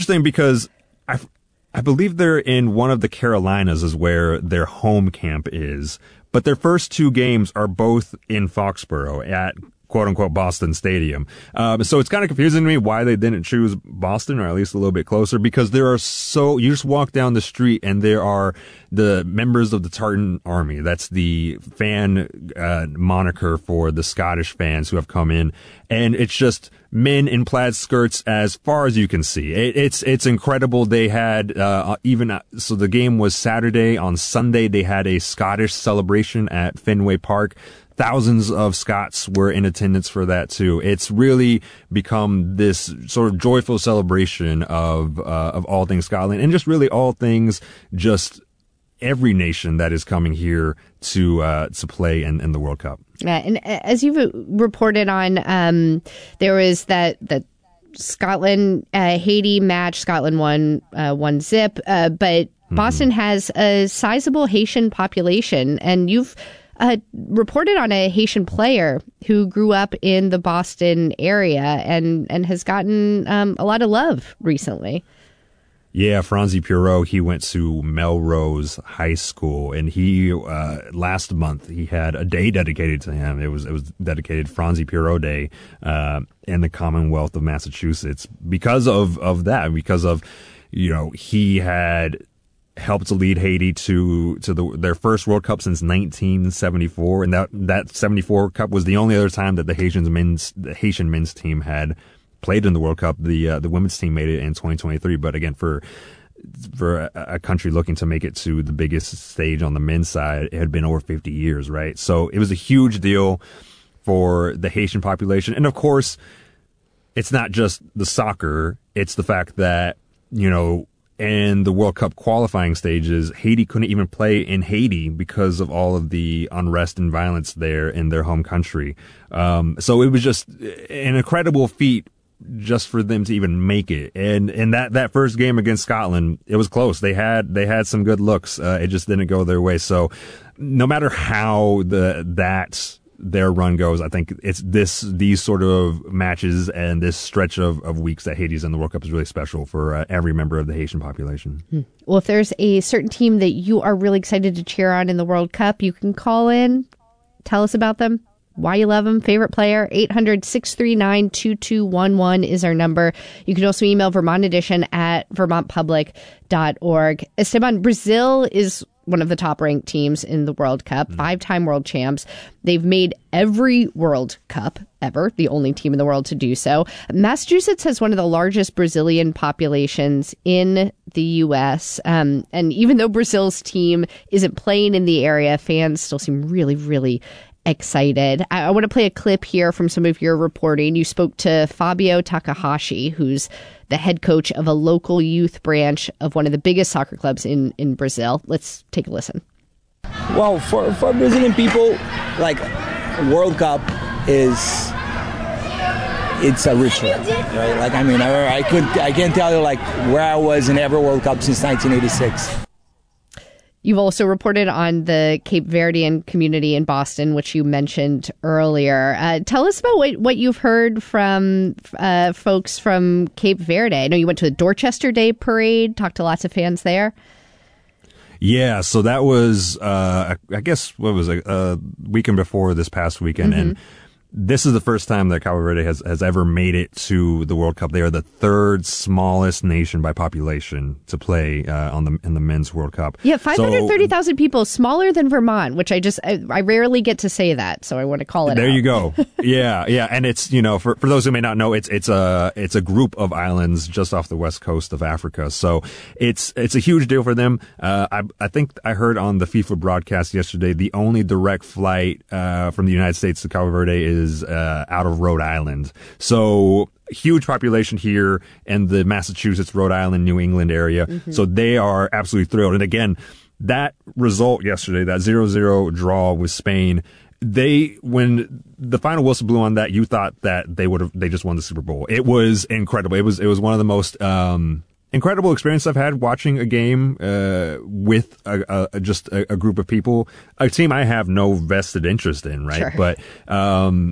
interesting because I believe they're in one of the Carolinas is where their home camp is, but their first two games are both in Foxborough at quote-unquote Boston Stadium. So it's kind of confusing to me why they didn't choose Boston, or at least a little bit closer, because you just walk down the street and there are the members of the Tartan Army. That's the fan moniker for the Scottish fans who have come in. And it's just men in plaid skirts as far as you can see. It's incredible. They had so the game was Saturday. On Sunday, they had a Scottish celebration at Fenway Park. Thousands of Scots were in attendance for that too. It's really become this sort of joyful celebration of all things Scotland, and just really all things, just every nation that is coming here to play in the World Cup. Yeah, and as you've reported on, there was that Scotland Haiti match. Scotland won 1-0, but Boston has a sizable Haitian population, and you've reported on a Haitian player who grew up in the Boston area and has gotten a lot of love recently. Yeah, Franzi Pirot, he went to Melrose High School, and he last month he had a day dedicated to him. It was dedicated Franzi Pirot Day in the Commonwealth of Massachusetts because of that, because of, he had helped to lead Haiti to their first World Cup since 1974, and that 74 Cup was the only other time that the Haitian men's team had played in the World Cup. The women's team made it in 2023, but again, for a country looking to make it to the biggest stage on the men's side, it had been over 50 years, right? So it was a huge deal for the Haitian population, and of course, it's not just the soccer; it's the fact that in the World Cup qualifying stages, Haiti couldn't even play in Haiti because of all of the unrest and violence there in their home country. So it was just an incredible feat just for them to even make it. And that first game against Scotland, it was close. They had some good looks. It just didn't go their way. So no matter how their run goes, I think it's these sort of matches and this stretch of weeks that Haiti's in the World Cup is really special for every member of the Haitian population. Well, if there's a certain team that you are really excited to cheer on in the World Cup, you can call in, tell us about them, why you love them, favorite player. 800-639-2211 is our number. You can also email Vermont Edition at vermontpublic.org. Esteban, Brazil is one of the top-ranked teams in the World Cup, 5-time world champs. They've made every World Cup ever, the only team in the world to do so. Massachusetts has one of the largest Brazilian populations in the U.S., and even though Brazil's team isn't playing in the area, fans still seem really, really excited. I want to play a clip here from some of your reporting. You spoke to Fabio Takahashi, who's the head coach of a local youth branch of one of the biggest soccer clubs in Brazil. Let's take a listen. Well, for Brazilian people, like, World Cup it's a ritual, right? Like, I mean, I can't tell you like where I was in every World Cup since 1986. You've also reported on the Cape Verdean community in Boston, which you mentioned earlier. Tell us about what you've heard from folks from Cape Verde. I know you went to the Dorchester Day Parade, talked to lots of fans there. Yeah, so that was, I guess, what was it, weekend before this past weekend, and this is the first time that Cabo Verde has ever made it to the World Cup. They are the third smallest nation by population to play in the men's World Cup. Yeah, 530,000 people, smaller than Vermont, which I rarely get to say that, so I want to call it there out. You go. Yeah, and it's, for those who may not know, it's a group of islands just off the west coast of Africa. So it's a huge deal for them. I think I heard on the FIFA broadcast yesterday, the only direct flight from the United States to Cabo Verde is out of Rhode Island. So huge population here in the Massachusetts, Rhode Island, New England area. So they are absolutely thrilled. And again, that result yesterday, that 0-0 draw with Spain, when the final whistle blew on that, you thought that they just won the Super Bowl. It was incredible. It was one of the most incredible experience I've had watching a game with just a group of people, a team I have no vested interest in, right? Sure. But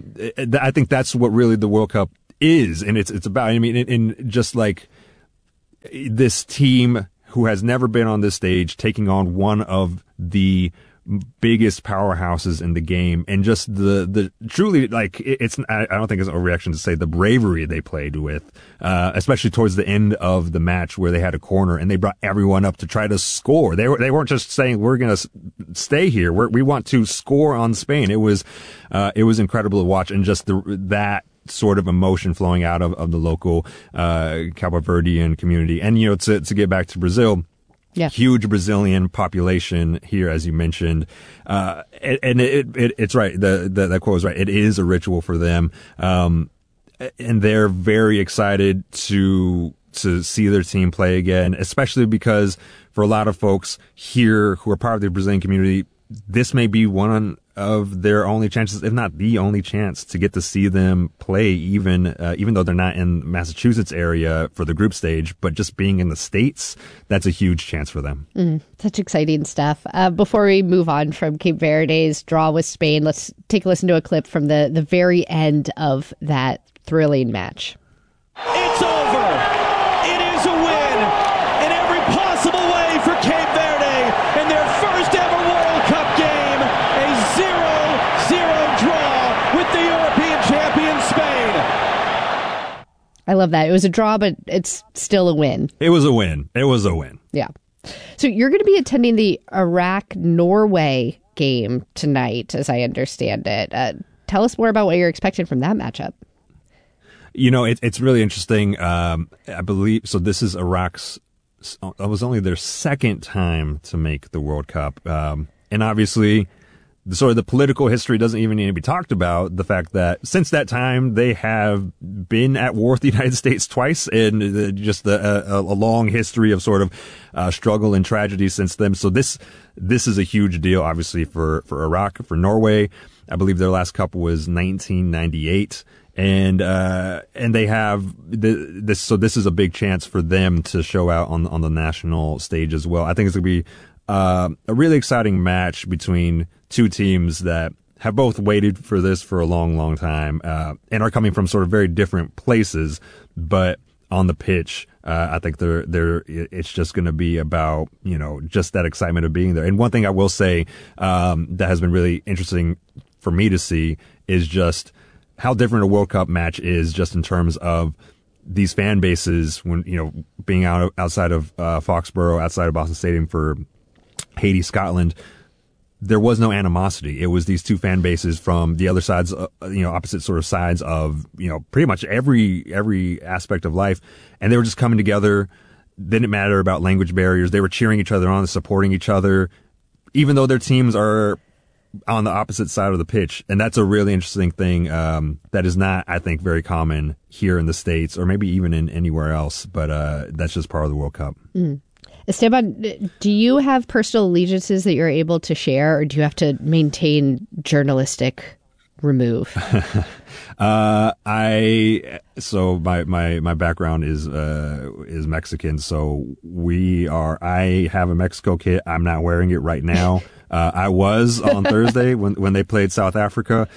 I think that's what really the World Cup is, and it's about. I mean, in just like this team who has never been on this stage taking on one of the biggest powerhouses in the game, and just the truly, like, it's, I don't think it's an overreaction to say the bravery they played with, especially towards the end of the match where they had a corner and they brought everyone up to try to score. They weren't just saying, we're going to stay here. We want to score on Spain. It was incredible to watch, and just that sort of emotion flowing out of the local, Cabo Verdean community. And, to get back to Brazil, yeah. Huge Brazilian population here, as you mentioned. And it's right. That quote was right. It is a ritual for them. And they're very excited to see their team play again, especially because for a lot of folks here who are part of the Brazilian community, this may be one of their only chances, if not the only chance, to get to see them play, even though they're not in Massachusetts area for the group stage, but just being in the States, that's a huge chance for them. Such exciting stuff. Before we move on from Cape Verde's draw with Spain, let's take a listen to a clip from the very end of that thrilling match. It's over. It is a win in every possible way for Cape Verde in their first ever World Cup game. A 0-0 draw with the European champion Spain. I love that. It was a draw, but it's still a win. It was a win. Yeah. So you're going to be attending the Iraq-Norway game tonight, as I understand it. Tell us more about what you're expecting from that matchup. It's really interesting. I believe, so this is Iraq's, it was only their second time to make the World Cup. And obviously, the political history doesn't even need to be talked about. The fact that since that time, they have been at war with the United States twice, and just a long history of sort of struggle and tragedy since then. So this is a huge deal, obviously, for Iraq. For Norway, I believe their last cup was 1998. And they have this, so this is a big chance for them to show out on the national stage as well. I think it's going to be a really exciting match between two teams that have both waited for this for a long, long time, and are coming from sort of very different places, but on the pitch, I think it's just going to be about, just that excitement of being there. And one thing I will say, that has been really interesting for me to see is just how different a World Cup match is, just in terms of these fan bases when, being outside of Foxborough, outside of Boston Stadium for Haiti, Scotland. There was no animosity. It was these two fan bases from the other sides, opposite sort of sides of, pretty much every aspect of life. And they were just coming together. Didn't matter about language barriers. They were cheering each other on, supporting each other, even though their teams are on the opposite side of the pitch. And that's a really interesting thing, that is not, I think, very common here in the States, or maybe even in anywhere else. But, that's just part of the World Cup. Esteban, do you have personal allegiances that you're able to share, or do you have to maintain journalistic remove? So my background is Mexican. So I have a Mexico kit. I'm not wearing it right now. I was on Thursday when they played South Africa.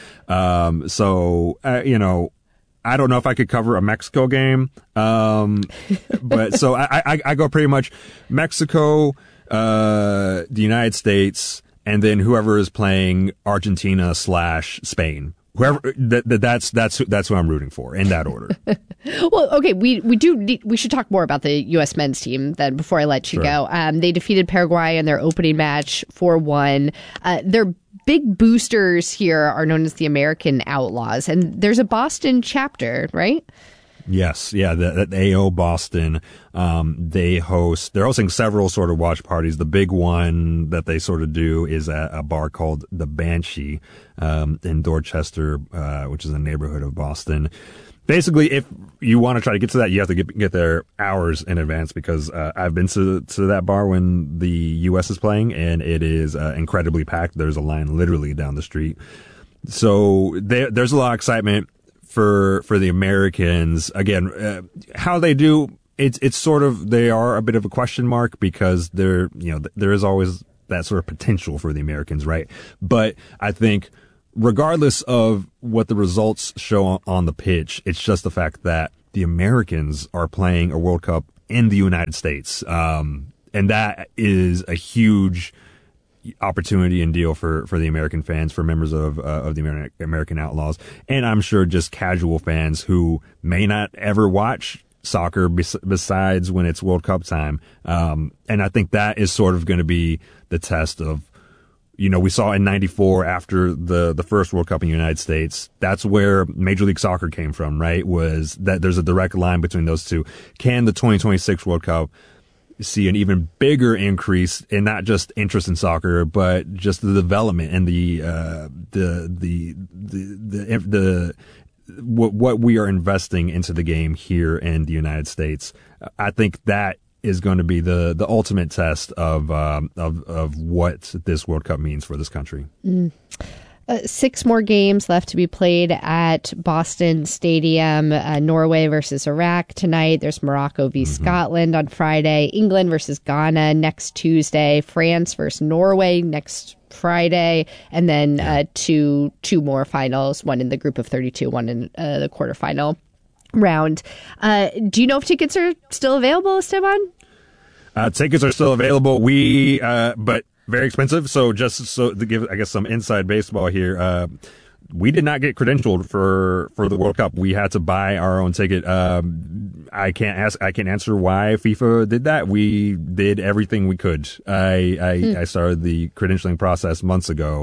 I don't know if I could cover a Mexico game. But so I go pretty much Mexico, the United States, and then whoever is playing Argentina / Spain. Whoever that's who I'm rooting for in that order. Well, okay, we should talk more about the U.S. men's team then before I let you go. They defeated Paraguay in their opening match 4-1. Their big boosters here are known as the American Outlaws, and there's a Boston chapter, right? Yes, yeah, the AO Boston, they're hosting several sort of watch parties. The big one that they sort of do is at a bar called the Banshee, in Dorchester, which is a neighborhood of Boston. Basically, if you want to try to get to that, you have to get there hours in advance, because I've been to that bar when the U.S. is playing, and it is incredibly packed. There's a line literally down the street. So there's a lot of excitement for the Americans. Again, how they do, it's sort of, they are a bit of a question mark, because there is always that sort of potential for the Americans, right? But I think regardless of what the results show on the pitch, it's just the fact that the Americans are playing a World Cup in the United States. And that is a huge opportunity and deal for the American fans, for members of the American Outlaws, and I'm sure just casual fans who may not ever watch soccer besides when it's World Cup time. And I think that is sort of going to be the test of, we saw in '94 after the first World Cup in the United States, that's where Major League Soccer came from, right? Was that there's a direct line between those two. Can the 2026 World Cup see an even bigger increase in not just interest in soccer, but just the development and what we are investing into the game here in the United States? I think that is going to be the ultimate test of what this World Cup means for this country. 6 more games left to be played at Boston Stadium. Norway versus Iraq tonight. There's Morocco v. Scotland on Friday. England versus Ghana next Tuesday. France versus Norway next Friday. And then two more finals, one in the group of 32, one in the quarterfinal round. Do you know if tickets are still available, Esteban? Tickets are still available. But very expensive. So just to give, I guess, some inside baseball here, we did not get credentialed for the World Cup. We had to buy our own ticket. I can't answer why FIFA did that. We did everything we could. I started the credentialing process months ago,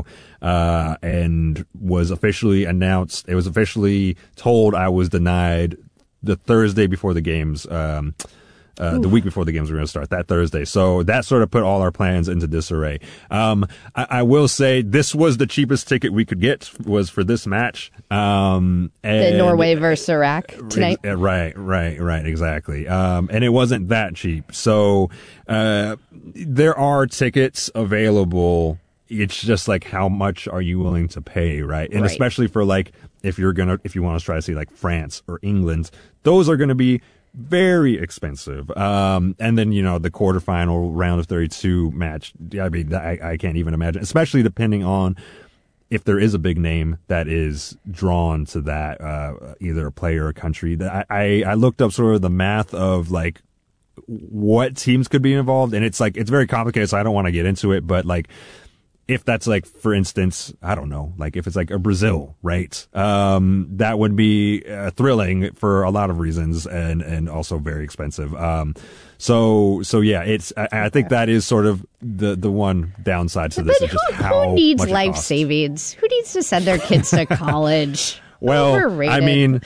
and was officially announced. It was officially told I was denied the Thursday before the games. The week before the games were going to start, that Thursday. So that sort of put all our plans into disarray. I will say this was the cheapest ticket we could get, was for this match. And the Norway versus Iraq tonight. Right, exactly. And it wasn't that cheap. So there are tickets available. It's just like, how much are you willing to pay, right? And especially for like, if you want to try to see like France or England, those are going to be very expensive. And then, the quarterfinal round of 32 match, I mean, I can't even imagine, especially depending on if there is a big name that is drawn to that, either a player or a country. I looked up sort of the math of like what teams could be involved, and it's very complicated, so I don't want to get into it, but like, if that's like, for instance, I don't know, like if it's like a Brazil, right? That would be thrilling for a lot of reasons, and also very expensive. So yeah, I think that is sort of the one downside to this. But who needs life savings? Who needs to send their kids to college? Well, overrated. I mean,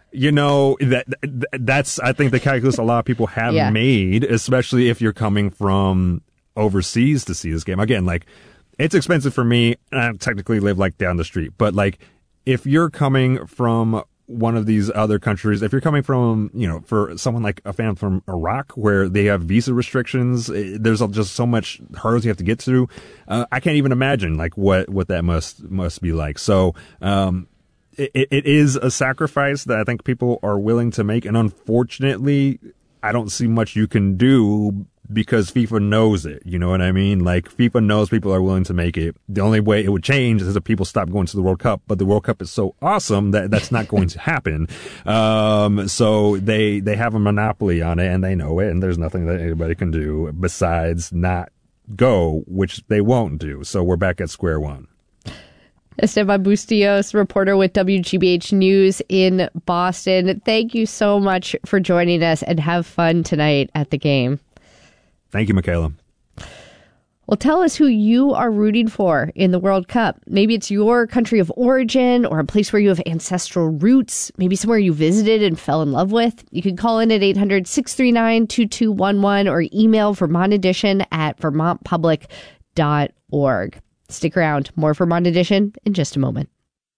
that's I think the calculus a lot of people have made, especially if you're coming from overseas to see this game. Again, like, it's expensive for me, and I technically live like down the street. But like, if you're coming from one of these other countries, if you're coming from, for someone like a fan from Iraq, where they have visa restrictions, there's just so much hurdles you have to get through. I can't even imagine like what that must be like. So, it is a sacrifice that I think people are willing to make. And unfortunately, I don't see much you can do, because FIFA knows it. You know what I mean? Like, FIFA knows people are willing to make it. The only way it would change is if people stop going to the World Cup. But the World Cup is so awesome that that's not going to happen. So they have a monopoly on it, and they know it, and there's nothing that anybody can do besides not go, which they won't do. So we're back at square one. Esteban Bustillos, reporter with WGBH News in Boston. Thank you so much for joining us, and have fun tonight at the game. Thank you, Michaela. Well, tell us who you are rooting for in the World Cup. Maybe it's your country of origin, or a place where you have ancestral roots, maybe somewhere you visited and fell in love with. You can call in at 800-639-2211 or email Vermont Edition at vermontpublic.org. Stick around. More Vermont Edition in just a moment.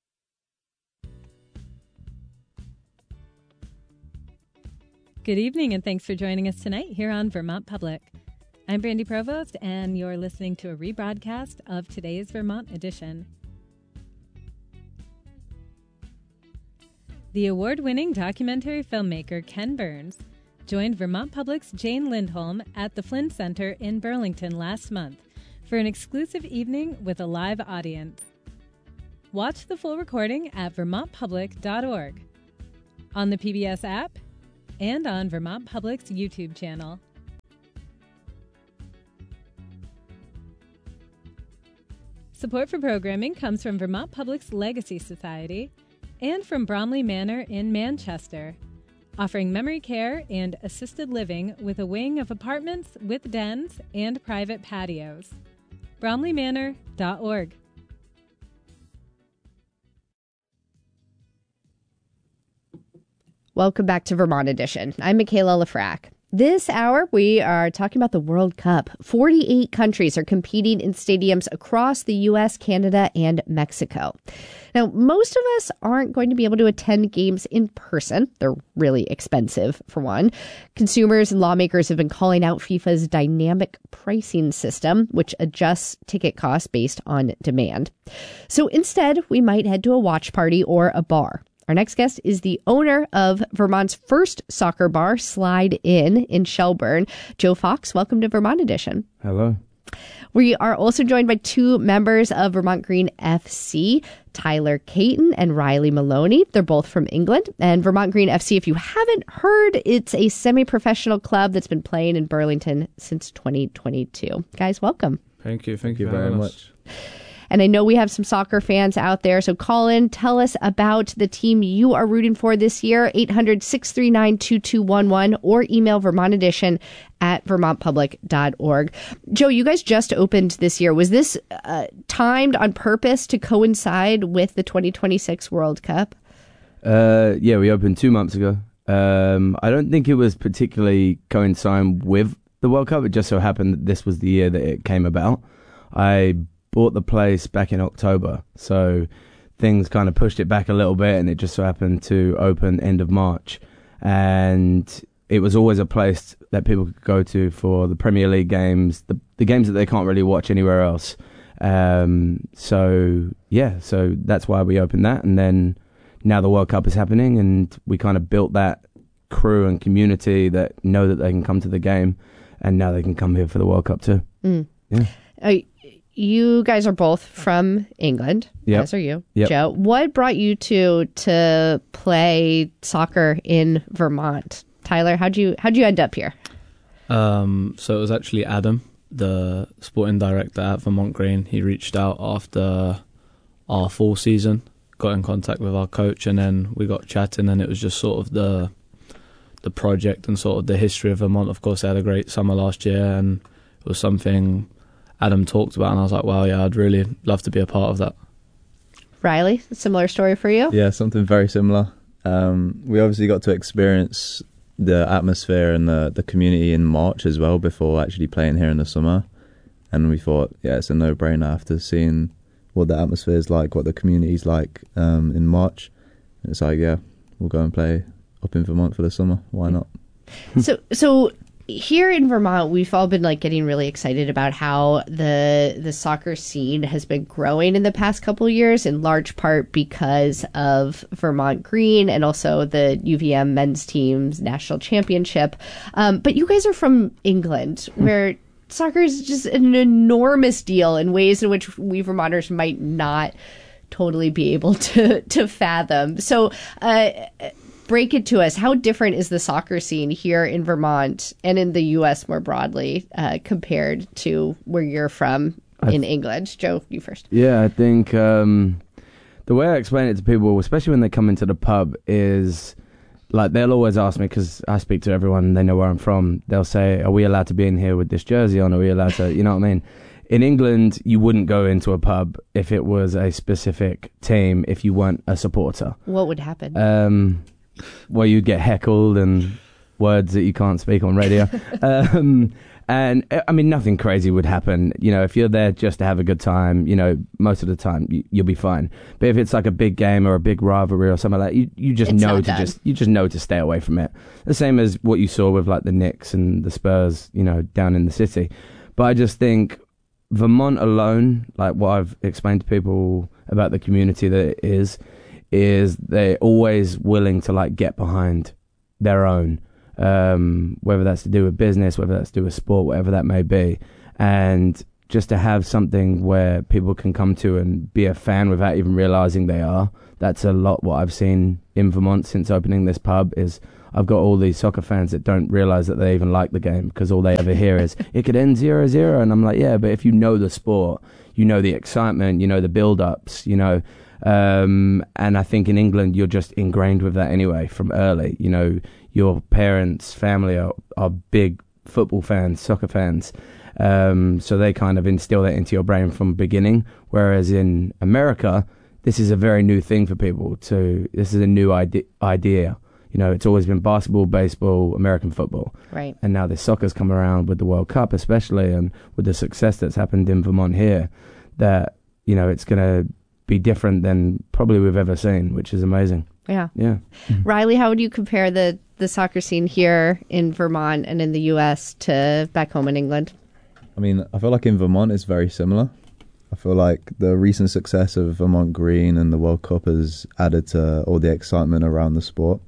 Good evening, and thanks for joining us tonight here on Vermont Public. I'm Brandy Provost, and you're listening to a rebroadcast of today's Vermont Edition. The award-winning documentary filmmaker Ken Burns joined Vermont Public's Jane Lindholm at the Flynn Center in Burlington last month for an exclusive evening with a live audience. Watch the full recording at vermontpublic.org, on the PBS app, and on Vermont Public's YouTube channel. Support for programming comes from Vermont Public's Legacy Society and from Bromley Manor in Manchester, offering memory care and assisted living with a wing of apartments with dens and private patios. BromleyManor.org. Welcome back to Vermont Edition. I'm Michaela Lafrac. This hour, we are talking about the World Cup. 48 countries are competing in stadiums across the U.S., Canada, and Mexico. Now, most of us aren't going to be able to attend games in person. They're really expensive, for one. Consumers and lawmakers have been calling out FIFA's dynamic pricing system, which adjusts ticket costs based on demand. So instead, we might head to a watch party or a bar. Our next guest is the owner of Vermont's first soccer bar, Slide in Shelburne. Joe Fox, welcome to Vermont Edition. Hello. We are also joined by two members of Vermont Green FC, Tyler Caton and Riley Maloney. They're both from England. And Vermont Green FC, if you haven't heard, it's a semi-professional club that's been playing in Burlington since 2022. Guys, welcome. Thank you. Thank you very much. And I know we have some soccer fans out there, so call in. Tell us about the team you are rooting for this year, 800-639-2211, or email vermontedition@vermontpublic.org. Joe, you guys just opened this year. Was this timed on purpose to coincide with the 2026 World Cup? Yeah, we opened 2 months ago. I don't think it was particularly coinciding with the World Cup. It just so happened that this was the year that it came about. I bought the place back in October, so things kind of pushed it back a little bit, and it just so happened to open end of March. And it was always a place that people could go to for the Premier League games, the games that they can't really watch anywhere else. So that's why we opened that. And then now the World Cup is happening, and we kind of built that crew and community that know that they can come to the game, and now they can come here for the World Cup too. Yeah. You guys are both from England, Yep. as are you, Yep. Joe. What brought you to play soccer in Vermont? Tyler, how'd you end up here? So it was actually Adam, the sporting director at Vermont Green. He reached out after our fall season, got in contact with our coach, and then we got chatting, and it was just sort of the project and sort of the history of Vermont. Of course, they had a great summer last year, and it was something Adam talked about, and I was like, wow, yeah, I'd really love to be a part of that. Riley, similar story for you? Yeah, something very similar. We obviously got to experience the atmosphere and the community in March as well before actually playing here in the summer. And we thought, yeah, it's a no-brainer after seeing what the atmosphere is like, what the community is like in March. And it's like, yeah, we'll go and play up in Vermont for the summer. Why not? So here in Vermont, we've all been getting really excited about how the soccer scene has been growing in the past couple of years, in large part because of Vermont Green and also the UVM men's team's national championship. But you guys are from England, where soccer is just an enormous deal in ways in which we Vermonters might not totally be able to fathom. So break it to us. How different is the soccer scene here in Vermont and in the U.S. more broadly compared to where you're from in England? Joe, you first. Yeah, I think the way I explain it to people, especially when they come into the pub, is they'll always ask me, because I speak to everyone and they know where I'm from. They'll say, are we allowed to be in here with this jersey on? Are we allowed to, you know what I mean? In England, you wouldn't go into a pub if it was a specific team if you weren't a supporter. What would happen? Well, you'd get heckled and words that you can't speak on radio. And I mean, nothing crazy would happen. You know, if you're there just to have a good time, most of the time you'll be fine. But if it's like a big game or a big rivalry or something like that, you just know to stay away from it. The same as what you saw with the Knicks and the Spurs, down in the city. But I just think Vermont alone, what I've explained to people about the community that it is they're always willing to get behind their own, whether that's to do with business, whether that's to do with sport, whatever that may be. And just to have something where people can come to and be a fan without even realising they are. That's a lot what I've seen in Vermont since opening this pub is I've got all these soccer fans that don't realise that they even like the game because all they ever hear is, it could end 0-0. And I'm like, yeah, but if you know the sport, you know the excitement, you know the build-ups, you know. And I think in England, you're just ingrained with that anyway from early. You know, your parents, family are big football fans, soccer fans. So they kind of instill that into your brain from the beginning. Whereas in America, this is a very new thing for people. This is a new idea. You know, it's always been basketball, baseball, American football. Right. And now this soccer's come around with the World Cup especially, and with the success that's happened in Vermont here, that, you know, it's going to be different than probably we've ever seen, which is amazing. Yeah. Yeah. Riley, how would you compare the soccer scene here in Vermont and in the U.S. to back home in England? I mean, I feel like in Vermont it's very similar. I feel like the recent success of Vermont Green and the World Cup has added to all the excitement around the sport.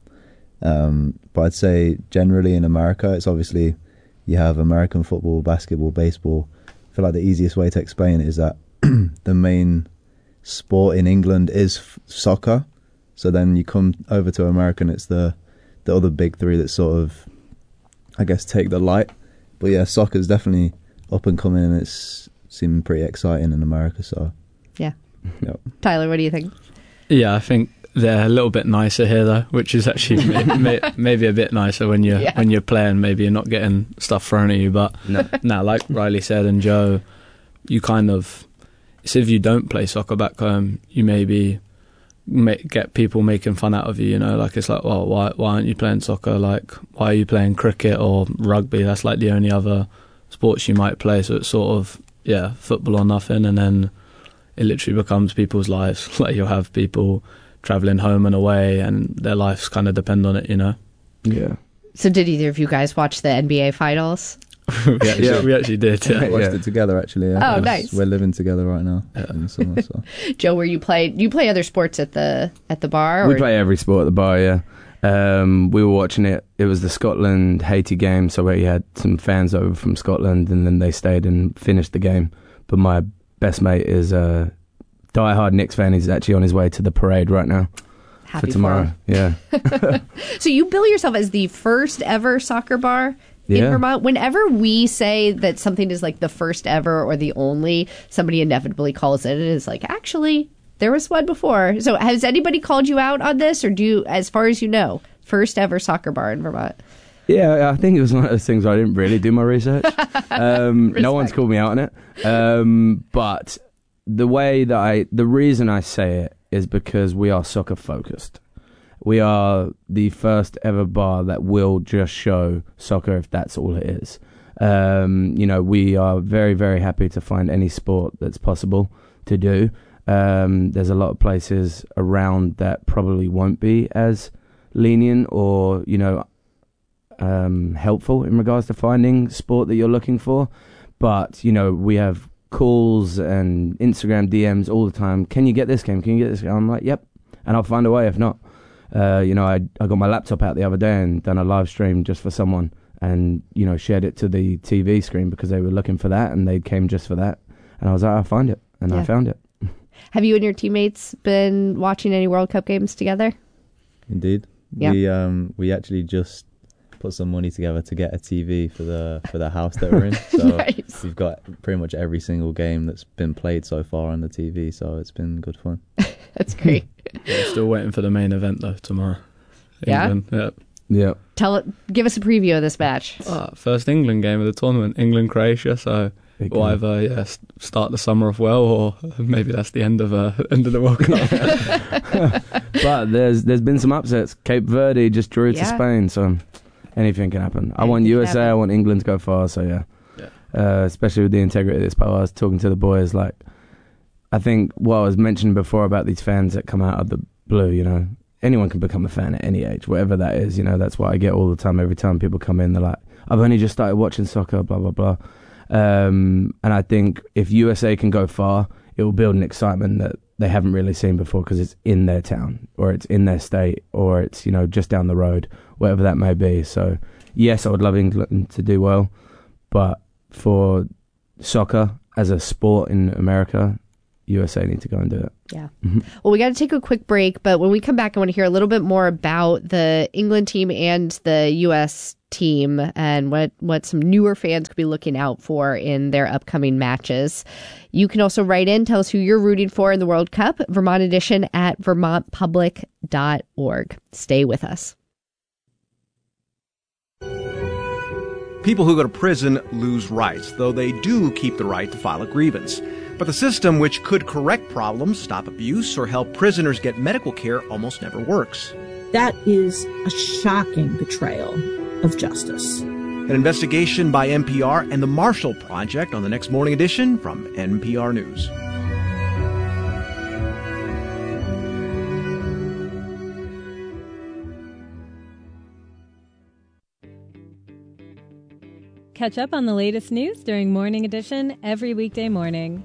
But I'd say generally in America, it's obviously you have American football, basketball, baseball. I feel like the easiest way to explain it is that the main sport in England is soccer. So then you come over to America and it's the other big three that sort of, I guess, take the light. But yeah, soccer's definitely up and coming and it's seeming pretty exciting in America. So yeah. Yep. Tyler, what do you think? Yeah, I think they're a little bit nicer here though, which is actually maybe a bit nicer when you're playing. Maybe you're not getting stuff thrown at you, but now, like Riley said and Joe, you kind of, it's if you don't play soccer back home, you maybe get people making fun out of you. You know, like it's like, well, why aren't you playing soccer? Like, why are you playing cricket or rugby? That's like the only other sports you might play. So it's sort of football or nothing, and then it literally becomes people's lives. Like you'll have people traveling home and away and their lives kind of depend on it, you know. Yeah. So did either of you guys watch the NBA finals? we actually did. We watched it together actually. Yeah. Oh, nice. We're living together right now in the summer. So. Joe, where you play other sports at the bar? Or? We play every sport at the bar, yeah. We were watching it. It was the Scotland-Haiti game, so we had some fans over from Scotland, and then they stayed and finished the game. But my best mate is a diehard Knicks fan. He's actually on his way to the parade right now. Happy for tomorrow. Yeah. So you bill yourself as the first ever soccer bar in Vermont. Whenever we say that something is like the first ever or the only, somebody inevitably calls it. It is like, actually, there was one before. So has anybody called you out on this, or do you, as far as you know, first ever soccer bar in Vermont? Yeah, I think it was one of those things where I didn't really do my research. No one's called me out on it. But the reason I say it is because we are soccer focused. We are the first ever bar that will just show soccer if that's all it is. You know, we are very, very happy to find any sport that's possible to do. There's a lot of places around that probably won't be as lenient or, you know, helpful in regards to finding sport that you're looking for. But, you know, we have calls and Instagram DMs all the time. Can you get this game? Can you get this game? I'm like, yep. And I'll find a way if not. You know, I got my laptop out the other day and done a live stream just for someone and, you know, shared it to the TV screen because they were looking for that and they came just for that. And I was like, I'll find it. And I found it. Have you and your teammates been watching any World Cup games together? Indeed. Yeah. We actually just put some money together to get a TV for the house that we're in. So nice. We've got pretty much every single game that's been played so far on the TV. So it's been good fun. That's great. We're still waiting for the main event though tomorrow. England. Yeah. Give us a preview of this match. First England game of the tournament, England-Croatia. So we'll either start the summer off well, or maybe that's the end of the World Cup. But there's been some upsets. Cape Verde just drew to Spain, so anything can happen. I want USA. I want England to go far. So especially with the integrity of this power. I was talking to the boys. Like, I think what I was mentioning before about these fans that come out of the blue. You know, anyone can become a fan at any age, whatever that is. You know, that's what I get all the time. Every time people come in, they're like, "I've only just started watching soccer." Blah blah blah. And I think if USA can go far, it will build an excitement that they haven't really seen before because it's in their town or it's in their state or it's, you know, just down the road, whatever that may be. So, yes, I would love England to do well, but for soccer as a sport in America, USA need to go and do it. Yeah. Well, we got to take a quick break, but when we come back, I want to hear a little bit more about the England team and the U.S. team and what some newer fans could be looking out for in their upcoming matches. You can also write in, tell us who you're rooting for in the World Cup, Vermont Edition at vermontpublic.org. Stay with us. People who go to prison lose rights, though they do keep the right to file a grievance. But the system, which could correct problems, stop abuse, or help prisoners get medical care, almost never works. That is a shocking betrayal of justice. An investigation by NPR and the Marshall Project on the next Morning Edition from NPR News. Catch up on the latest news during Morning Edition every weekday morning.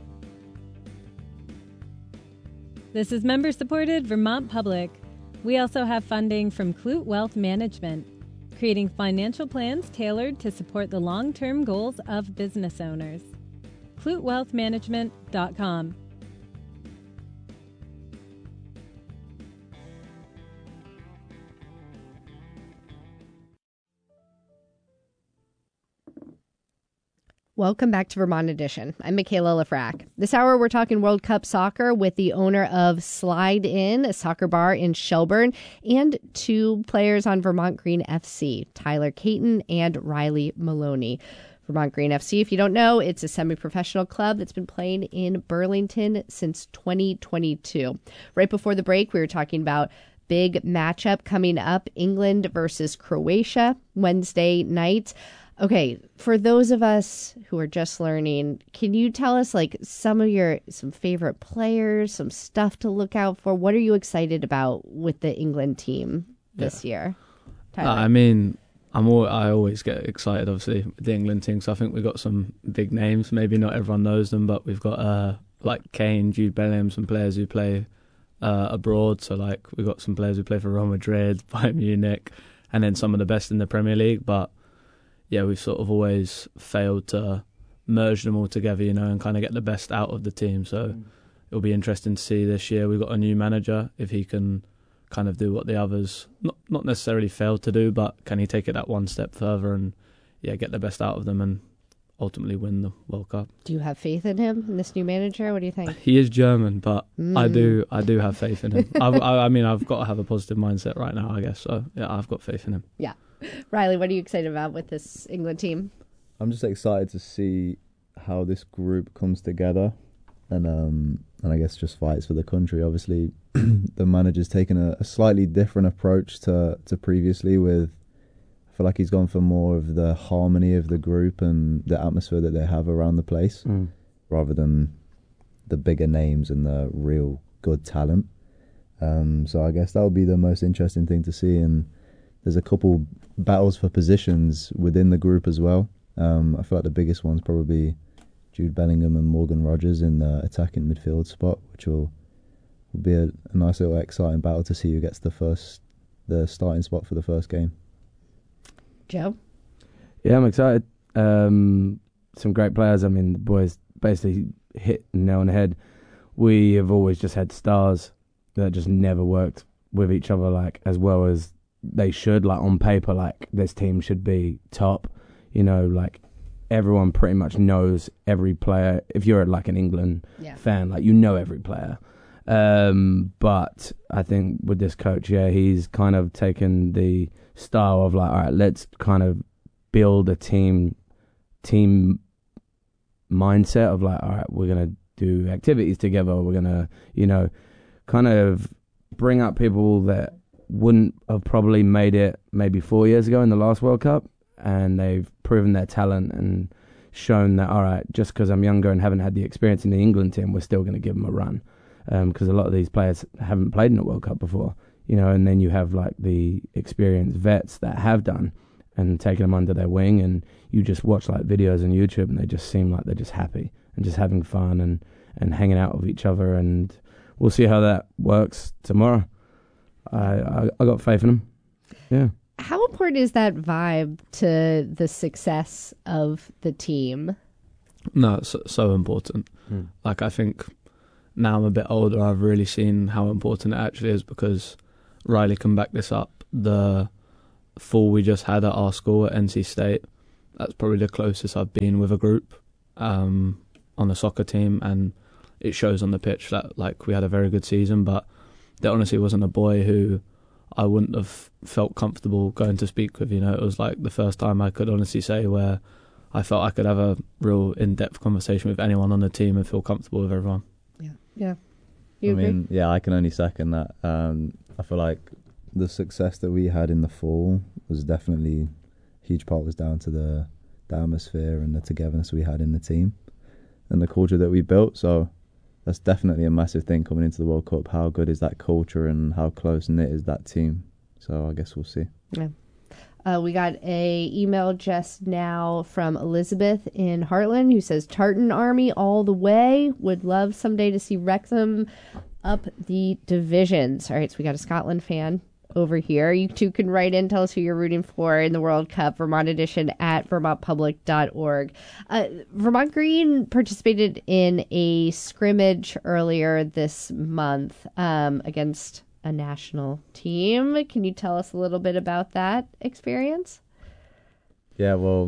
This is member-supported Vermont Public. We also have funding from Clute Wealth Management, creating financial plans tailored to support the long-term goals of business owners. CluteWealthManagement.com. Welcome back to Vermont Edition. I'm Michaela Lafrac. This hour, we're talking World Cup soccer with the owner of Slide In, a soccer bar in Shelburne, and two players on Vermont Green FC, Tyler Caton and Riley Maloney. Vermont Green FC, if you don't know, it's a semi-professional club that's been playing in Burlington since 2022. Right before the break, we were talking about big matchup coming up, England versus Croatia, Wednesday night. Okay, for those of us who are just learning, can you tell us like some favorite players, some stuff to look out for? What are you excited about with the England team this year? Tyler? I mean, I always get excited, obviously, with the England team. So I think we've got some big names. Maybe not everyone knows them, but we've got like Kane, Jude Bellingham, some players who play abroad. So like we've got some players who play for Real Madrid, Bayern Munich, and then some of the best in the Premier League. But yeah, we've sort of always failed to merge them all together, and kind of get the best out of the team. So it'll be interesting to see this year. We've got a new manager, if he can kind of do what the others not necessarily failed to do, but can he take it that one step further and get the best out of them and ultimately win the World Cup. Do you have faith in him, in this new manager? What do you think? He is German, but I do have faith in him. I mean, I've got to have a positive mindset right now, I guess. So yeah, I've got faith in him. Yeah. Riley, what are you excited about with this England team? I'm just excited to see how this group comes together and I guess just fights for the country. Obviously, the manager's taken a slightly different approach to previously with, I feel like he's gone for more of the harmony of the group and the atmosphere that they have around the place rather than the bigger names and the real good talent. So I guess that would be the most interesting thing to see. And there's a couple battles for positions within the group as well. I feel like the biggest one's probably Jude Bellingham and Morgan Rogers in the attacking midfield spot, which will be a nice little exciting battle to see who gets the starting spot for the first game. Joe? Yeah, I'm excited. Some great players. I mean, the boys basically hit the nail on the head. We have always just had stars that just never worked with each other like as well as they should. Like on paper, like this team should be top. Like everyone pretty much knows every player. If you're like an England fan, like every player. But I think with this coach, he's kind of taken the style of like, all right, let's kind of build a team mindset of like, all right, we're gonna do activities together. We're gonna, kind of bring up people that wouldn't have probably made it maybe 4 years ago in the last World Cup, and they've proven their talent and shown that, all right, just because I'm younger and haven't had the experience in the England team, we're still going to give them a run. Because a lot of these players haven't played in a World Cup before, and then you have like the experienced vets that have done and taken them under their wing, and you just watch like videos on YouTube and they just seem like they're just happy and just having fun and hanging out with each other, and we'll see how that works tomorrow. I got faith in them. Yeah. How important is that vibe to the success of the team? No, it's so important. Like, I think now I'm a bit older, I've really seen how important it actually is, because Riley can back this up. The fall we just had at our school at NC State, that's probably the closest I've been with a group on a soccer team, and it shows on the pitch that, like, we had a very good season, but there honestly wasn't a boy who I wouldn't have felt comfortable going to speak with. You know, it was like the first time I could honestly say where I felt I could have a real in-depth conversation with anyone on the team and feel comfortable with everyone. Yeah. You agree? mean, yeah, I can only second that. I feel like the success that we had in the fall was definitely a huge part was down to the atmosphere and the togetherness we had in the team and the culture that we built. So that's definitely a massive thing coming into the World Cup. How good is that culture and how close-knit is that team? So I guess we'll see. Yeah. We got a email just now from Elizabeth in Heartland who says, Tartan Army all the way. Would love someday to see Wrexham up the divisions. All right, so we got a Scotland fan over here. You too can write in, tell us who you're rooting for in the World Cup, Vermont edition at vermontpublic.org. Vermont Green participated in a scrimmage earlier this month against a national team. Can you tell us a little bit about that experience? Yeah, well,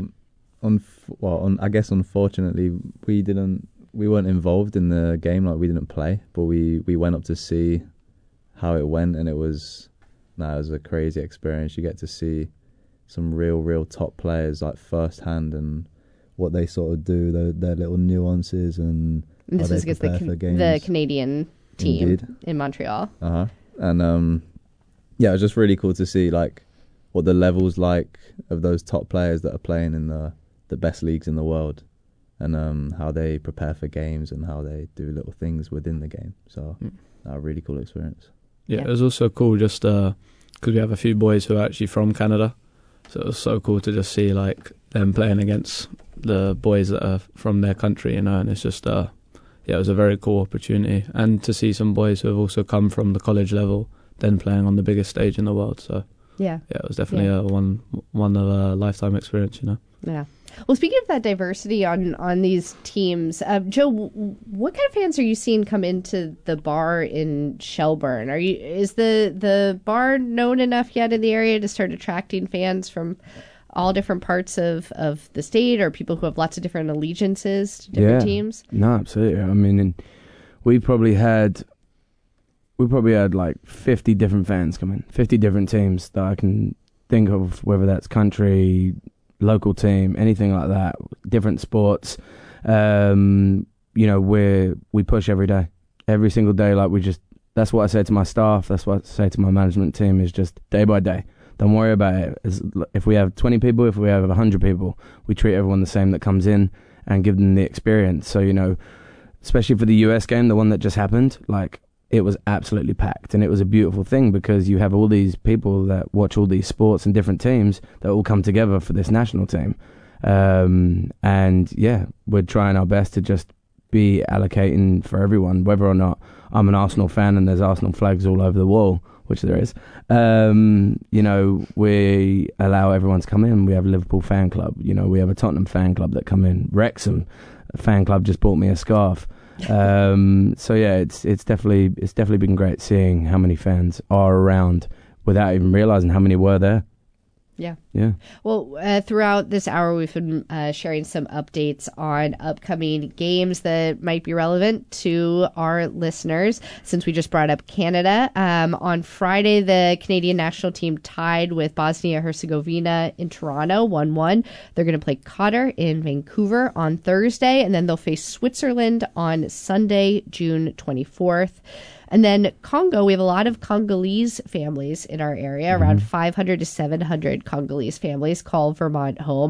I guess unfortunately we weren't involved in the game, like we didn't play, but we went up to see how it went, and it was a crazy experience. You get to see some real top players like firsthand and what they sort of do, their little nuances and this was against the Canadian team. Indeed. In Montreal. And yeah, it was just really cool to see like what the level's like of those top players that are playing in the best leagues in the world, and how they prepare for games and how they do little things within the game. So a really cool experience. Yeah, it was also cool just because we have a few boys who are actually from Canada, so it was so cool to just see like them playing against the boys that are from their country, you know, and it's just it was a very cool opportunity, and to see some boys who have also come from the college level then playing on the biggest stage in the world. So it was definitely a one of a lifetime experience, you know. Yeah. Well, speaking of that diversity on these teams, Joe, what kind of fans are you seeing come into the bar in Shelburne? Is the bar known enough yet in the area to start attracting fans from all different parts of the state, or people who have lots of different allegiances to different teams? No, absolutely. I mean, we probably had like 50 different fans come in, 50 different teams that I can think of, whether that's country, local team, anything like that, different sports. You know, we push every day, every single day. Like that's what I say to my staff. That's what I say to my management team, is just day by day. Don't worry about it. If we have 20 people, if we have 100 people, we treat everyone the same that comes in and give them the experience. So, you know, especially for the US game, the one that just happened, like, it was absolutely packed, and it was a beautiful thing because you have all these people that watch all these sports and different teams that all come together for this national team. And yeah, we're trying our best to just be allocating for everyone, whether or not I'm an Arsenal fan and there's Arsenal flags all over the wall, which there is. You know, we allow everyone to come in. We have a Liverpool fan club. You know, we have a Tottenham fan club that come in. Wrexham fan club just bought me a scarf. So yeah, it's definitely been great seeing how many fans are around without even realizing how many were there. Yeah. Well, throughout this hour, we've been sharing some updates on upcoming games that might be relevant to our listeners. Since we just brought up Canada, on Friday, the Canadian national team tied with Bosnia-Herzegovina in Toronto, 1-1. They're going to play Qatar in Vancouver on Thursday, and then they'll face Switzerland on Sunday, June 24th. And then Congo, we have a lot of Congolese families in our area, around 500 to 700 Congolese families call Vermont home.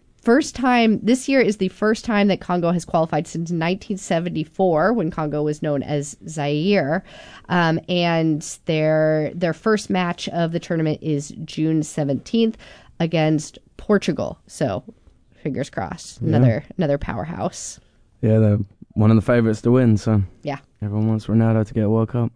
This year is the first time that Congo has qualified since 1974, when Congo was known as Zaire. And their first match of the tournament is June 17th against Portugal. So fingers crossed, another powerhouse. Yeah, they're one of the favorites to win, so yeah. Everyone wants Ronaldo to get a World Cup.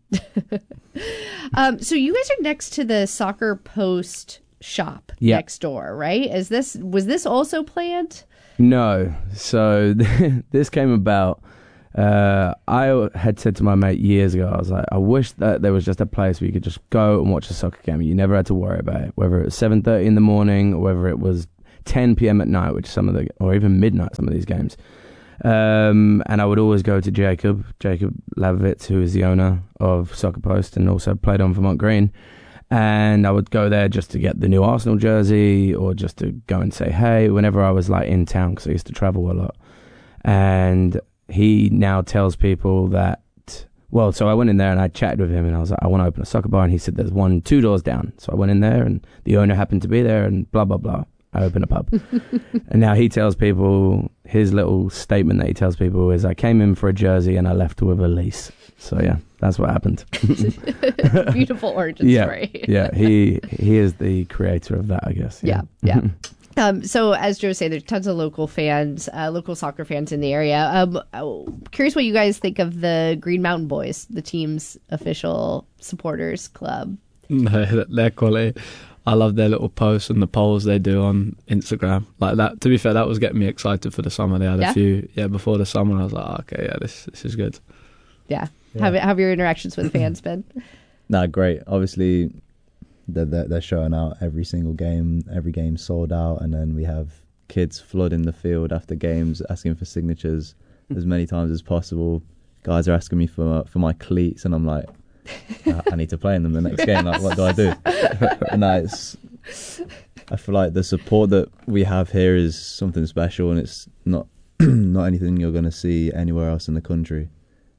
So you guys are next to the Soccer Post shop next door, right? Was this also planned? No. So this came about. I had said to my mate years ago, I was like, I wish that there was just a place where you could just go and watch a soccer game. You never had to worry about it, whether it was 7:30 in the morning or whether it was 10 p.m. at night, or even midnight, some of these games. And I would always go to Jacob Lavovitz, who is the owner of Soccer Post and also played on Vermont Green. And I would go there just to get the new Arsenal jersey or just to go and say hey whenever I was like in town, because I used to travel a lot. And he now tells people that, well, so I went in there and I chatted with him and I was like, I want to open a soccer bar. And he said there's one 2 doors down. So I went in there and the owner happened to be there and blah, blah, blah. I opened a pub. And now he tells people, his little statement that he tells people is, I came in for a jersey and I left with a lease. So yeah, that's what happened. Beautiful origin story. Yeah, he is the creator of that, I guess. Yeah. So as Joe said, there's tons of local fans, local soccer fans in the area. Curious what you guys think of the Green Mountain Boys, the team's official supporters club. No, they're quality. I love their little posts and the polls they do on Instagram. Like that, to be fair, that was getting me excited for the summer. They had a few, before the summer. I was like, okay, this is good. Yeah. How have your interactions with fans been? Nah, great. Obviously, they're showing out every single game. Every game sold out, and then we have kids flooding the field after games, asking for signatures as many times as possible. Guys are asking me for my cleats, and I'm like, I need to play in them the next game. Like, what do I do? And I feel like the support that we have here is something special, and it's not anything you're going to see anywhere else in the country.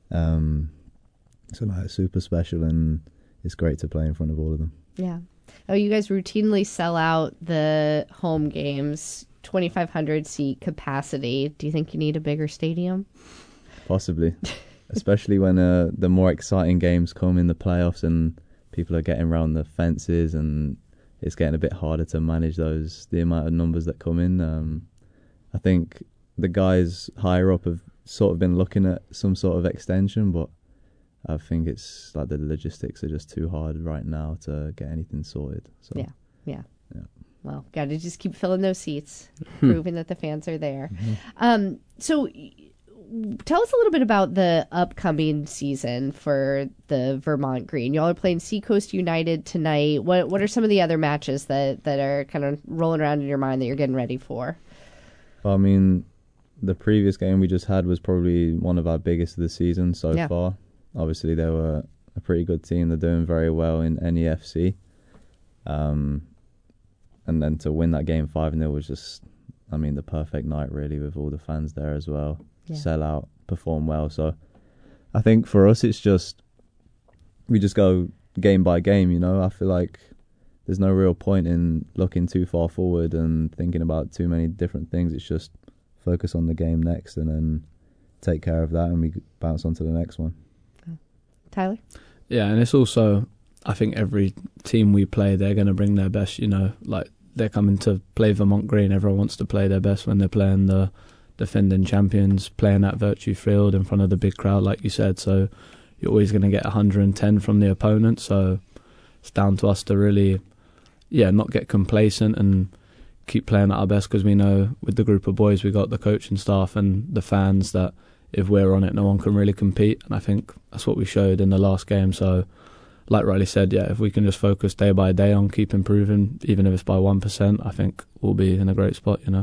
So it's super special, and it's great to play in front of all of them. Yeah. Oh, you guys routinely sell out the home games, 2,500 seat capacity. Do you think you need a bigger stadium? Possibly. Especially when the more exciting games come in the playoffs and people are getting around the fences and it's getting a bit harder to manage the amount of numbers that come in. I think the guys higher up have sort of been looking at some sort of extension, but I think it's like the logistics are just too hard right now to get anything sorted. So Yeah. Well, got to just keep filling those seats, proving that the fans are there. So tell us a little bit about the upcoming season for the Vermont Green. Y'all are playing Seacoast United tonight. What are some of the other matches that are kind of rolling around in your mind that you're getting ready for? Well, I mean, the previous game we just had was probably one of our biggest of the season so far. Obviously, they were a pretty good team. They're doing very well in NEFC. And then to win that game 5-0 was just, I mean, the perfect night, really, with all the fans there as well. Sell out, perform well. So I think for us, it's just, we just go game by game, you know. I feel like there's no real point in looking too far forward and thinking about too many different things. It's just focus on the game next and then take care of that and we bounce on to the next one. Tyler? Yeah, and it's also, I think every team we play, they're going to bring their best, you know, like they're coming to play Vermont Green. Everyone wants to play their best when they're playing the defending champions, playing at Virtue Field in front of the big crowd, like you said. So you're always going to get 110 from the opponent. So it's down to us to really, not get complacent and keep playing at our best, because we know with the group of boys, we got the coaching staff and the fans that if we're on it, no one can really compete. And I think that's what we showed in the last game. So like Riley said, if we can just focus day by day on keep improving, even if it's by 1%, I think we'll be in a great spot, you know.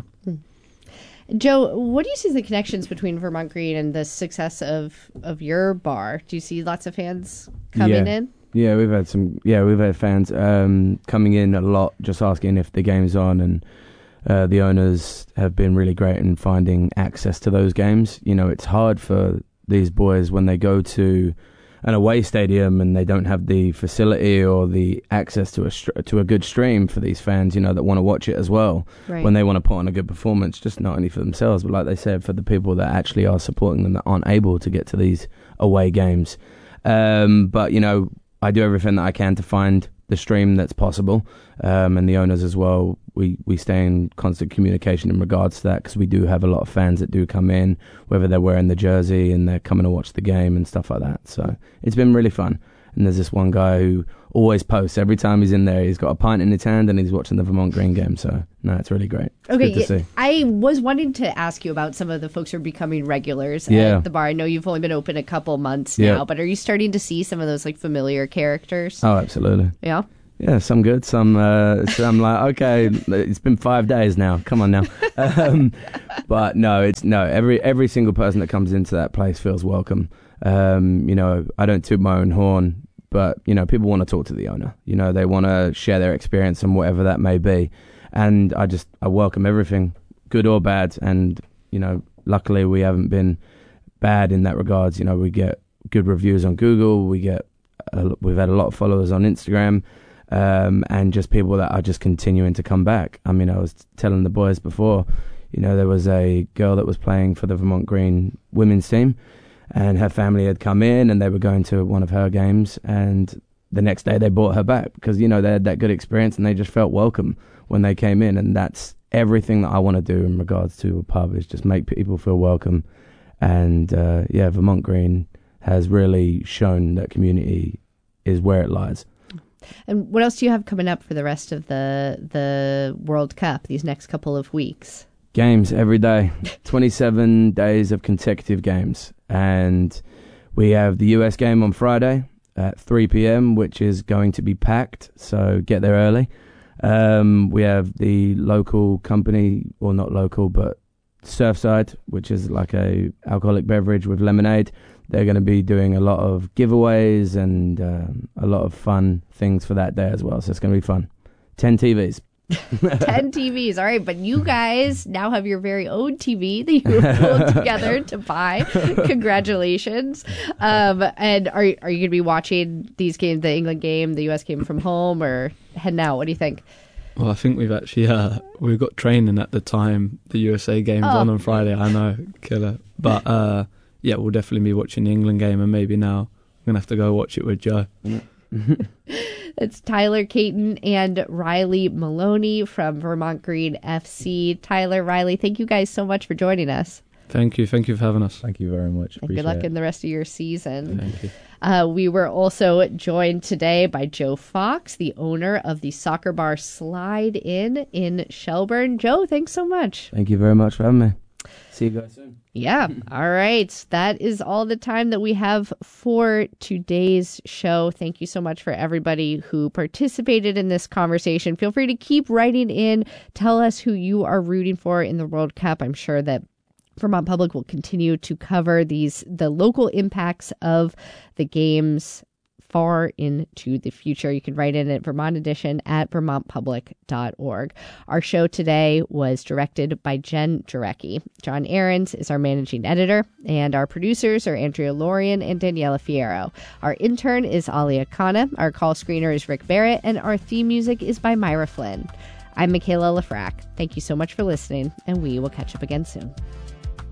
Joe, what do you see as the connections between Vermont Green and the success of your bar? Do you see lots of fans coming in? Yeah, we've had fans coming in a lot, just asking if the game's on, and the owners have been really great in finding access to those games. You know, it's hard for these boys when they go to an away stadium and they don't have the facility or the access to a good stream for these fans, you know, that want to watch it as well. Right. When they want to put on a good performance, just not only for themselves, but like they said, for the people that actually are supporting them that aren't able to get to these away games. But, you know, I do everything that I can to find the stream that's possible, and the owners as well. We stay in constant communication in regards to that, because we do have a lot of fans that do come in, whether they're wearing the jersey and they're coming to watch the game and stuff like that. So it's been really fun. And there's this one guy who always posts. Every time he's in there, he's got a pint in his hand and he's watching the Vermont Green game. So, no, it's really great. It's good to see. I was wanting to ask you about some of the folks who are becoming regulars Yeah. at the bar. I know you've only been open a couple months now, but are you starting to see some of those like familiar characters? Oh, absolutely. Yeah. Yeah, some good, some like, okay, it's been 5 days now. Come on now. But every single person that comes into that place feels welcome. You know, I don't toot my own horn, but, you know, people want to talk to the owner. You know, they want to share their experience and whatever that may be. And I welcome everything, good or bad. And, you know, luckily we haven't been bad in that regards. You know, we get good reviews on Google. We've had a lot of followers on Instagram. And just people that are just continuing to come back. I mean, I was telling the boys before, you know, there was a girl that was playing for the Vermont Green women's team, and her family had come in and they were going to one of her games, and the next day they brought her back because, you know, they had that good experience and they just felt welcome when they came in. And that's everything that I want to do in regards to a pub, is just make people feel welcome. And Vermont Green has really shown that community is where it lies. And what else do you have coming up for the rest of the World Cup these next couple of weeks? Games every day, 27 days of consecutive games. And we have the US game on Friday at 3 p.m., which is going to be packed, so get there early. We have the local company, or not local, but Surfside, which is like a alcoholic beverage with lemonade. They're going to be doing a lot of giveaways and a lot of fun things for that day as well. So it's going to be fun. 10 TVs. 10 TVs. All right. But you guys now have your very own TV that you pulled together to buy. Congratulations. And are you going to be watching these games, the England game, the US game from home, or heading out? What do you think? Well, I think we've actually we've got training at the time the USA game's on Friday. I know, killer. But yeah, we'll definitely be watching the England game, and maybe now I'm going to have to go watch it with Joe. That's Tyler Caton and Riley Maloney from Vermont Green FC. Tyler, Riley, thank you guys so much for joining us. Thank you for having us. Thank you very much. And good luck in the rest of your season. Thank you. We were also joined today by Joe Fox, the owner of the soccer bar Slide in Shelburne. Joe, thanks so much. Thank you very much for having me. See you guys soon. Yeah. All right. That is all the time that we have for today's show. Thank you so much for everybody who participated in this conversation. Feel free to keep writing in. Tell us who you are rooting for in the World Cup. I'm sure that Vermont Public will continue to cover the local impacts of the games far into the future. You can write in at vermontedition@vermontpublic.org. Our show today was directed by Jen Jarecki. John Ahrens is our managing editor, and our producers are Andrea Lorian and Daniela Fierro. Our intern is Alia Khanna. Our call screener is Rick Barrett, and our theme music is by Myra Flynn. I'm Michaela Lafrac. Thank you so much for listening, and we will catch up again soon.